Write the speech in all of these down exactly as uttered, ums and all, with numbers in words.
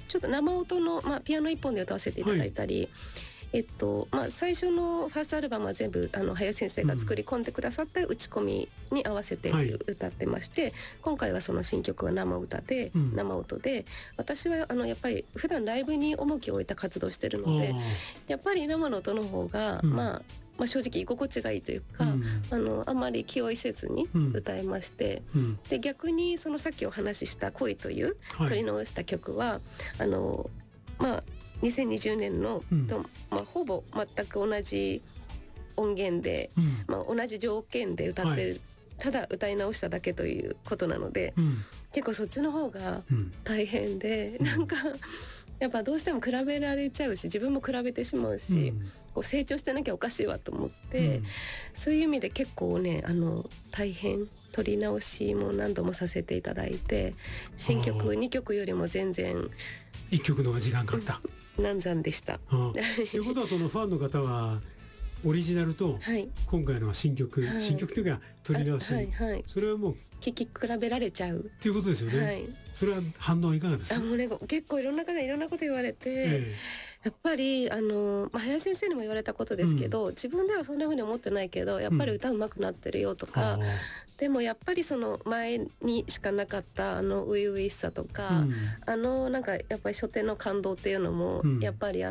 ちょっと生音の、まあ、ピアノ一本で歌わせていただいたり、はいえっとまあ、最初のファーストアルバムは全部あの林先生が作り込んでくださった打ち込みに合わせて歌ってまして、はい、今回はその新曲は生歌で、うん、生音で私はあのやっぱり普段ライブに重きを置いた活動してるのでやっぱり生の音の方が、うんまあまあ、正直居心地がいいというか、うん、あのあんまり気負いせずに歌いまして、うん、で逆にそのさっきお話しした恋という取り直した曲は、はい、あのまあにせんにじゅうねんの、うんとまあ、ほぼ全く同じ音源で、うんまあ、同じ条件で歌ってる、はい、ただ歌い直しただけということなので、うん、結構そっちの方が大変で、うん、なんかやっぱどうしても比べられちゃうし自分も比べてしまうし、うん、こう成長してなきゃおかしいわと思って、うん、そういう意味で結構ねあの大変撮り直しも何度もさせていただいて新曲にきょくよりも全然いっきょくの方が時間かかった、 うん難産でした。 ということはそのファンの方はオリジナルと今回の新曲、はい、新曲というか取り直し、はいはい、それはもう聴き比べられちゃうということですよね、はい、それは反応いかがですか？ あもう、ね、結構いろんな方いろんなこと言われて、えー、やっぱりあの、まあ、林先生にも言われたことですけど、うん、自分ではそんな風に思ってないけどやっぱり歌うまくなってるよとか、うん、でもやっぱりその前にしかなかったあの初々しさとか、うん、あのなんかやっぱり初手の感動っていうのもやっぱりあって、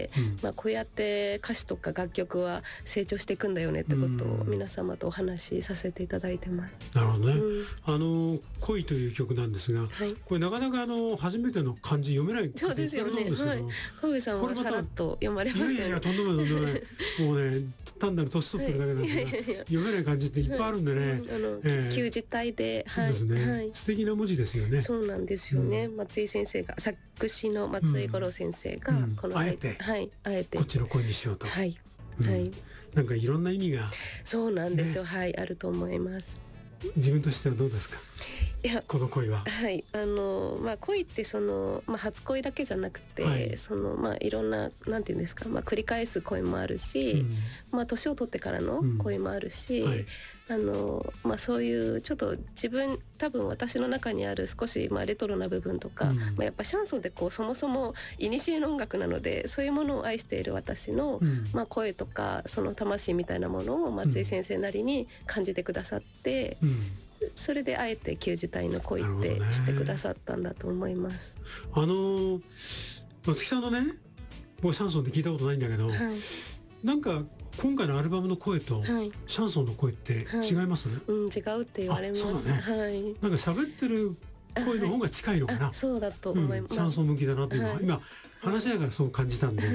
うんまあ、こうやって歌詞とか楽曲は成長していくんだよねってことを皆様とお話しさせていただいてます。 なるほどね、うん、あの恋という曲なんですが、はい、これなかなかあの初めての漢字読めないそうですよね。はい、小部さんはさらっと読まれましたよね。 いやいやいやとんでもないとんでもないもうね単なる年取ってるだけなんですが、はい、いやいやいや読めない漢字っていっぱいあるんでね、はい、あの、 えー、旧字体で、 そうですね、はい、素敵な文字ですよね。 そうなんですよね、うん、松井先生が作詞の松井五郎先生が、うん、このあえて、 はい、あえてこっちの声にしようと、 はいうんはい、 なんかいろんな意味がそうなんですよ、ね、はいあると思います。 自分としてはどうですか？ いやこの恋は、 はいあのまあ、恋ってその、まあ、初恋だけじゃなくて、はい、そのまあいろんななんていうんですか、まあ、繰り返す恋もあるし、うんまあ、年を取ってからの恋もあるし、うんはいあのまあ、そういうちょっと自分多分私の中にある少しまあレトロな部分とか、うんまあ、やっぱシャンソンってこうそもそも古の音楽なのでそういうものを愛している私の、うんまあ、声とかその魂みたいなものを松井先生なりに感じてくださって、うんそれであえて旧字体の恋ってしてくださったんだと思います。 あの松木さんのね僕シャンソンで聞いたことないんだけど、はい、なんか今回のアルバムの声とシャンソンの声って違います？はいうん、違うって言われます。 そうだね、はい、なんか喋ってる声の方が近いのかな、 はい、そうだと思います、 うん、シャンソン向きだなっていうのは、はい、今話しながらそう感じたんで、はい、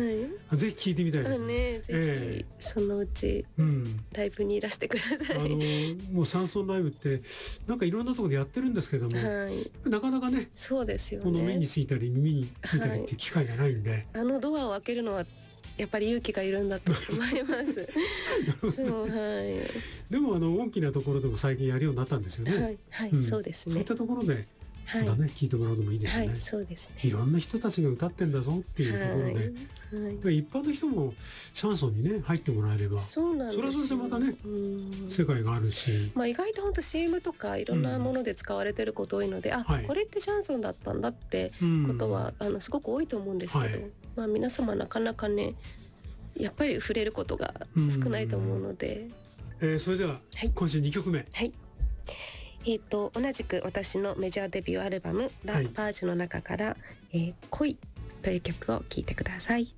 ぜひ聞いてみたいですね。 ねぜひそのうち、うん、ライブにいらしてください。 あのもうシャンソンライブってなんかいろんなところでやってるんですけども、はい、なかなかねそうですよねこの目についたり耳についたりっていう機会がないんで、はい、 あのドアを開けるのはやっぱり勇気がいるんだと思いますそう、はい、 でもあの大きなところでも最近やるようになったんですよね。はい、 はいうん、そうですね。 そういったところでまだね、はい、聞いてもらうのもいいですよね。 はい、そうですね。 いろんな人たちが歌ってんだぞっていうところで、はいはい、一般の人もシャンソンにね入ってもらえれば、 そうなんですよ。 それはそれでまたね世界があるし、 まあ、意外と本当 シーエム とかいろんなもので使われてること多いので、うん、あ、はい、これってシャンソンだったんだってことは、うん、あのすごく多いと思うんですけど、はい、まあ、皆様なかなかねやっぱり触れることが少ないと思うので、うんえー、それでは、はい、今週にきょくめ、 はいえー、と同じく私のメジャーデビューアルバム「ラ・パージュ」の中から、はいえー、恋という曲を聴いてください。